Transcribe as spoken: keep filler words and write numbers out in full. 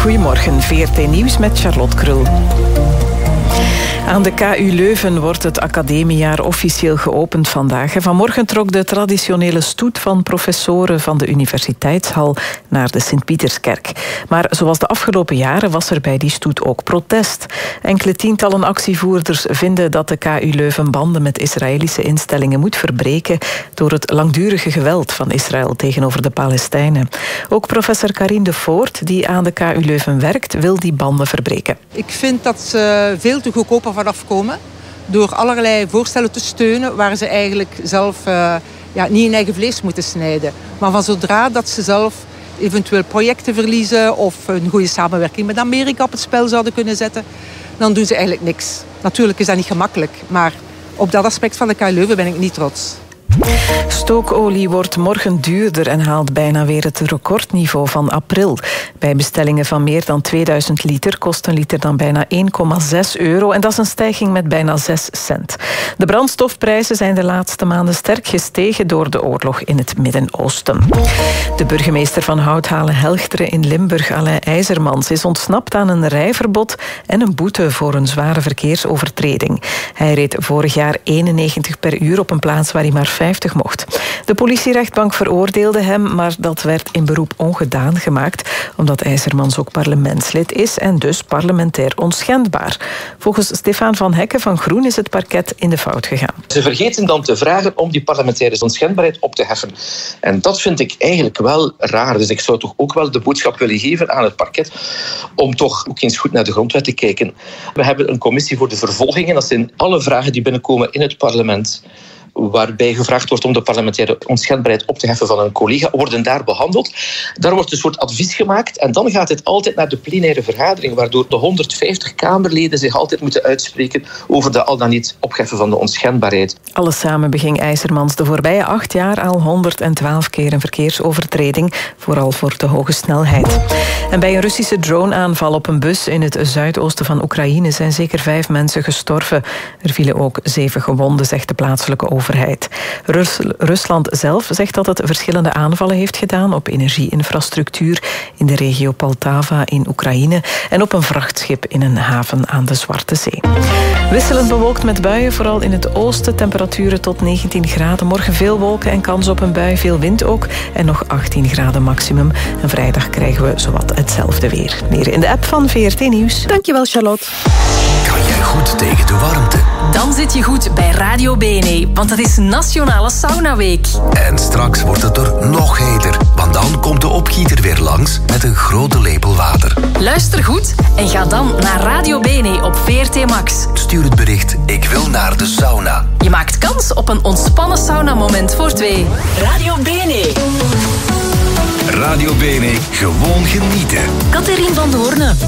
Goedemorgen, V R T Nieuws met Charlotte Krul. Aan de K U Leuven wordt het academiejaar officieel geopend vandaag. Vanmorgen trok de traditionele stoet van professoren van de Universiteitshal naar de Sint-Pieterskerk. Maar zoals de afgelopen jaren was er bij die stoet ook protest. Enkele tientallen actievoerders vinden dat de K U Leuven banden met Israëlische instellingen moet verbreken door het langdurige geweld van Israël tegenover de Palestijnen. Ook professor Karine de Voort, die aan de K U Leuven werkt, wil die banden verbreken. Ik vind dat ze veel te goedkoper vanaf komen door allerlei voorstellen te steunen waar ze eigenlijk zelf uh, ja, niet in eigen vlees moeten snijden. Maar van zodra dat ze zelf eventueel projecten verliezen of een goede samenwerking met Amerika op het spel zouden kunnen zetten, dan doen ze eigenlijk niks. Natuurlijk is dat niet gemakkelijk, maar op dat aspect van de K U Leuven ben ik niet trots. Stookolie wordt morgen duurder en haalt bijna weer het recordniveau van april. Bij bestellingen van meer dan tweeduizend liter kost een liter dan bijna één komma zes euro. En dat is een stijging met bijna zes cent. De brandstofprijzen zijn de laatste maanden sterk gestegen door de oorlog in het Midden-Oosten. De burgemeester van Houthalen-Helchteren in Limburg, Alain IJzermans, is ontsnapt aan een rijverbod en een boete voor een zware verkeersovertreding. Hij reed vorig jaar eenennegentig per uur op een plaats waar hij maar vijftig mocht. De politierechtbank veroordeelde hem, maar dat werd in beroep ongedaan gemaakt, omdat IJzermans ook parlementslid is en dus parlementair onschendbaar. Volgens Stefan van Hekken van Groen is het parket in de fout gegaan. Ze vergeten dan te vragen om die parlementaire onschendbaarheid op te heffen. En dat vind ik eigenlijk wel raar. Dus ik zou toch ook wel de boodschap willen geven aan het parket om toch ook eens goed naar de grondwet te kijken. We hebben een commissie voor de vervolgingen. Dat zijn alle vragen die binnenkomen in het parlement, waarbij gevraagd wordt om de parlementaire onschendbaarheid op te heffen van een collega, worden daar behandeld. Daar wordt een soort advies gemaakt en dan gaat het altijd naar de plenaire vergadering, waardoor de honderdvijftig Kamerleden zich altijd moeten uitspreken over de al dan niet opheffen van de onschendbaarheid. Alles samen beging IJzermans de voorbije acht jaar al honderdtwaalf keer een verkeersovertreding, vooral voor de hoge snelheid. En bij een Russische droneaanval op een bus in het zuidoosten van Oekraïne zijn zeker vijf mensen gestorven. Er vielen ook zeven gewonden, zegt de plaatselijke overheid. Rus- Rusland zelf zegt dat het verschillende aanvallen heeft gedaan op energieinfrastructuur in de regio Poltava in Oekraïne en op een vrachtschip in een haven aan de Zwarte Zee. Wisselend bewolkt met buien, vooral in het oosten. Temperaturen tot negentien graden. Morgen veel wolken en kans op een bui, veel wind ook. En nog achttien graden maximum. En vrijdag krijgen we zowat hetzelfde weer. Meer in de app van V R T Nieuws. Dankjewel, Charlotte. Kan jij goed tegen de warmte? Dan zit je goed bij Radio B N E, want het is Nationale Saunaweek. En straks wordt het er nog heter, want dan komt de opgieter weer langs met een grote lepel water. Luister goed en ga dan naar Radio B N E op V R T Max. Stuur het bericht, ik wil naar de sauna. Je maakt kans op een ontspannen saunamoment voor twee. Radio B N E. Radio B N E, gewoon genieten. Catherine van Doorne.